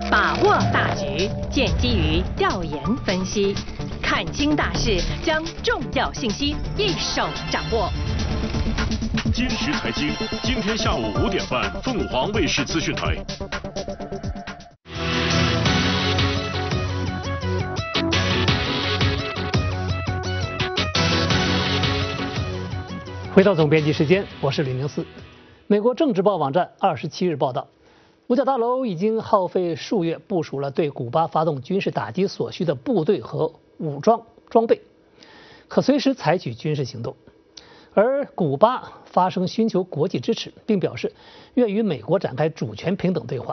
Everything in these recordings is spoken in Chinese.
把握大局，建基于调研分析，看清大势，将重要信息一手掌握。 今时财经，今天下午5点半，凤凰卫视资讯台。 回到总编辑时间，我是李明四。美国政治报网站27日报道，五角大楼已经耗费数月部署了对古巴发动军事打击所需的部队和武装装备，可随时采取军事行动。而古巴发声寻求国际支持，并表示愿与美国展开主权平等对话。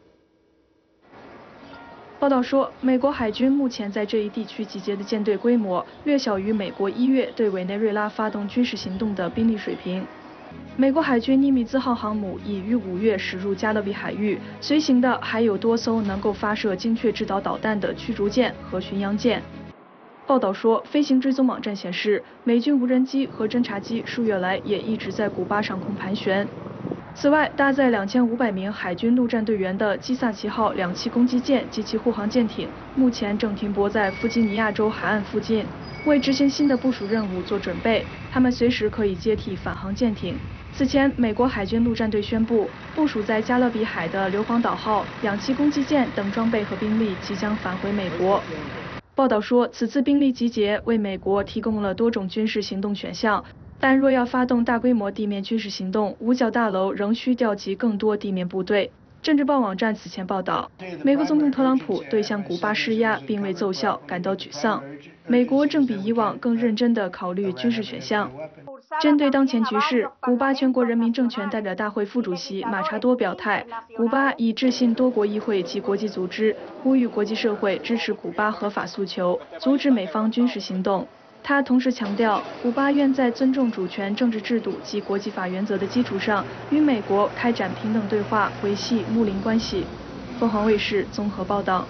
报道说，美国海军目前在这一地区集结的舰队规模略小于美国1月对委内瑞拉发动军事行动的兵力水平。美国海军尼米兹号航母已于5月驶入加勒比海域，随行的还有多艘能够发射精确制导导弹的驱逐舰和巡洋舰。报道说，飞行追踪网站显示，美军无人机和侦察机数月来也一直在古巴上空盘旋。此外，搭载2500名海军陆战队员的基萨奇号2栖攻击舰及其护航舰艇，目前正停泊在弗吉尼亚州海岸附近，为执行新的部署任务做准备。他们随时可以接替返航舰艇。此前，美国海军陆战队宣布，部署在加勒比海的硫磺岛号2栖攻击舰等装备和兵力即将返回美国。报道说，此次兵力集结为美国提供了多种军事行动选项。但若要发动大规模地面军事行动，五角大楼仍需调集更多地面部队。政治报网站此前报道，美国总统特朗普对向古巴施压并未奏效感到沮丧。美国正比以往更认真地考虑军事选项。针对当前局势，古巴全国人民政权代表大会副主席马查多表态，古巴已致信多国议会及国际组织，呼吁国际社会支持古巴合法诉求，阻止美方军事行动。他同时强调，古巴愿在尊重主权、政治制度及国际法原则的基础上，与美国开展平等对话，维系睦邻关系。凤凰卫视综合报道。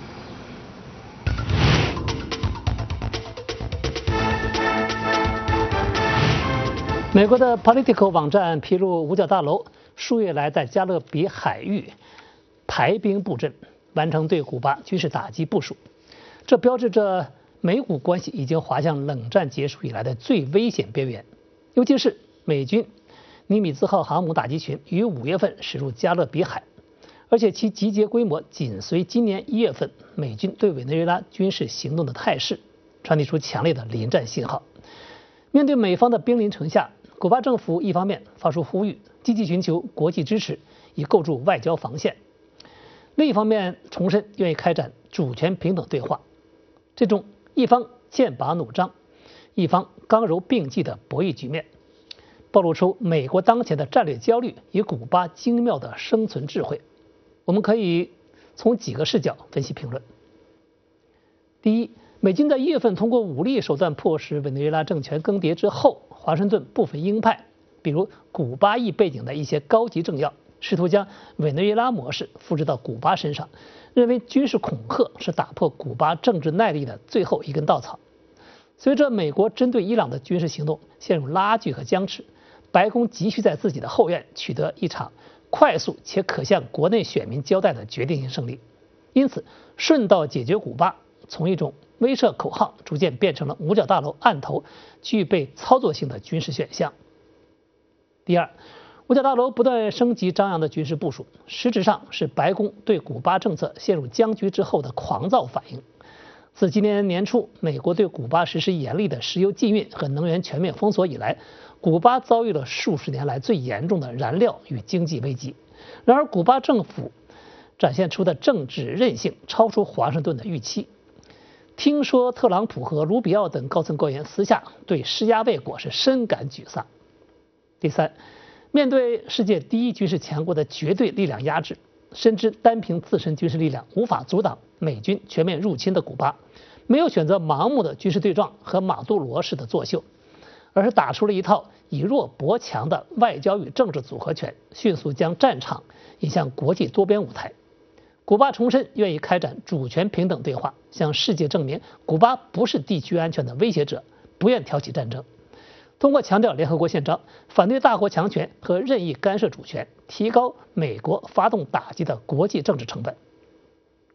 美国的 Politico 网站披露，五角大楼数月来在加勒比海域排兵布阵，完成对古巴军事打击部署。这标志着美古关系已经滑向冷战结束以来的最危险边缘，尤其是美军尼米兹号航母打击群于5月份驶入加勒比海，而且其集结规模紧随今年1月份美军对委内瑞拉军事行动的态势，传递出强烈的临战信号。面对美方的兵临城下，古巴政府一方面发出呼吁，积极寻求国际支持，以构筑外交防线；另一方面重申愿意开展主权平等对话。这种一方剑拔弩张，一方刚柔并济的博弈局面，暴露出美国当前的战略焦虑与古巴精妙的生存智慧。我们可以从几个视角分析评论。第一，美军在1月份通过武力手段迫使委内瑞拉政权更迭之后，华盛顿部分鹰派，比如古巴裔背景的一些高级政要，试图将委内瑞拉模式复制到古巴身上，认为军事恐吓是打破古巴政治耐力的最后一根稻草。随着美国针对伊朗的军事行动陷入拉锯和僵持，白宫急需在自己的后院取得一场快速且可向国内选民交代的决定性胜利。因此，顺道解决古巴从一种威慑口号逐渐变成了五角大楼案头具备操作性的军事选项。第二，五角大楼不断升级张扬的军事部署，实质上是白宫对古巴政策陷入僵局之后的狂躁反应。自今年年初美国对古巴实施严厉的石油禁运和能源全面封锁以来，古巴遭遇了数十年来最严重的燃料与经济危机。然而，古巴政府展现出的政治韧性超出华盛顿的预期。听说特朗普和卢比奥等高层官员私下对施压未果是深感沮丧。第三，面对世界第一军事强国的绝对力量压制，深知单凭自身军事力量无法阻挡美军全面入侵的古巴，没有选择盲目的军事对撞和马杜罗式的作秀，而是打出了一套以弱搏强的外交与政治组合拳，迅速将战场引向国际多边舞台。古巴重申愿意开展主权平等对话，向世界证明古巴不是地区安全的威胁者，不愿挑起战争。通过强调联合国宪章，反对大国强权和任意干涉主权，提高美国发动打击的国际政治成本。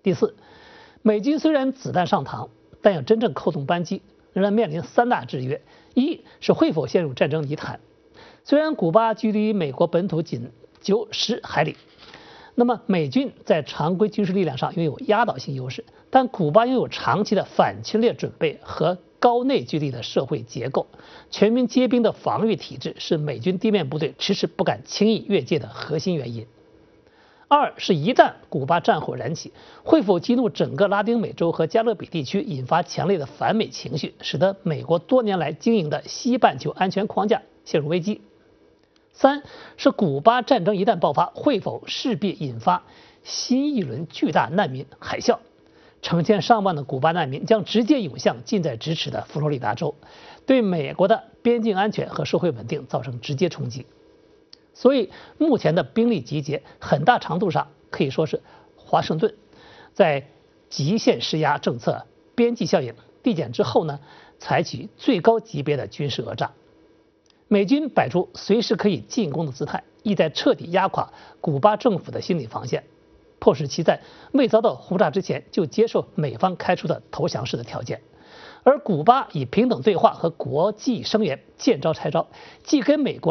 第四，美军虽然子弹上膛，但要真正扣动扳机，仍然面临3大制约：一是会否陷入战争泥潭。虽然古巴距离美国本土仅90海里，那么美军在常规军事力量上拥有压倒性优势，但古巴拥有长期的反侵略准备和高内聚力的社会结构，全民皆兵的防御体制是美军地面部队迟迟不敢轻易越界的核心原因。二是一旦古巴战火燃起，会否激怒整个拉丁美洲和加勒比地区，引发强烈的反美情绪，使得美国多年来经营的西半球安全框架陷入危机。三是古巴战争一旦爆发，会否势必引发新一轮巨大难民海啸，成千上万的古巴难民将直接涌向近在咫尺的佛罗里达州，对美国的边境安全和社会稳定造成直接冲击。所以目前的兵力集结很大程度上可以说是华盛顿在极限施压政策、边际效应递减之后呢，采取最高级别的军事讹诈。美军摆出随时可以进攻的姿态，意在彻底压垮古巴政府的心理防线，迫使其在未遭到轰炸之前就接受美方开出的投降式的条件。而古巴以平等对话和国际声援见招拆招，既跟美国